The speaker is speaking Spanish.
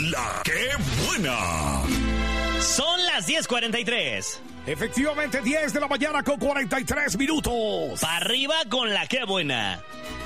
La que buena. Son las 10:43. Efectivamente, 10 de la mañana con 43 minutos. Pa' arriba con la que buena.